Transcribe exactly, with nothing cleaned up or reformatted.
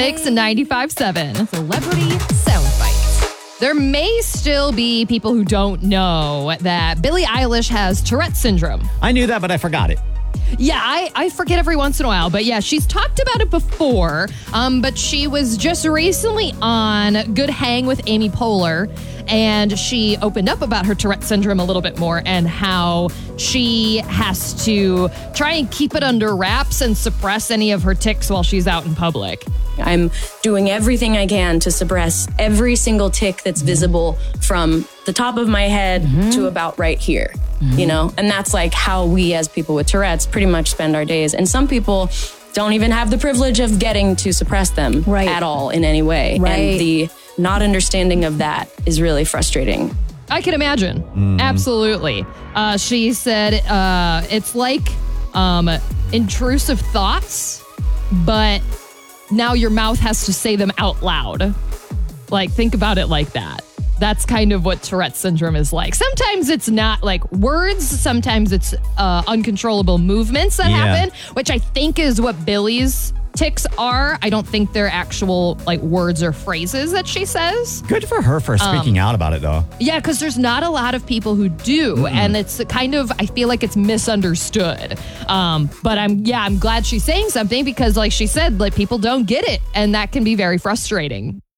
Mix ninety-five seven. Celebrity Soundbites. There may still be people who don't know that Billie Eilish has Tourette syndrome. I knew that, but I forgot it. Yeah, I, I forget every once in a while. But yeah, she's talked about it before. Um, but she was just recently on Good Hang with Amy Poehler. And she opened up about her Tourette syndrome a little bit more and how she has to try and keep it under wraps and suppress any of her tics while she's out in public. I'm doing everything I can to suppress every single tic that's visible from the top of my head mm-hmm. to about right here, mm-hmm. you know? And that's like how we as people with Tourette's pretty much spend our days. And some people don't even have the privilege of getting to suppress them right. at all in any way. Right. And the not understanding of that is really frustrating. I can imagine. Mm. Absolutely. Uh, she said uh, it's like um, intrusive thoughts, but now your mouth has to say them out loud. Like, think about it like that. That's kind of what Tourette syndrome is like. Sometimes it's not like words. Sometimes it's uh, uncontrollable movements that yeah. happen, which I think is what Billie's tics are. I don't think they're actual like words or phrases that she says. Good for her for speaking um, out about it, though. Yeah, because there's not a lot of people who do. Mm-mm. And it's kind of, I feel like it's misunderstood. Um, but I'm, yeah, I'm glad she's saying something because like she said, like people don't get it. And that can be very frustrating.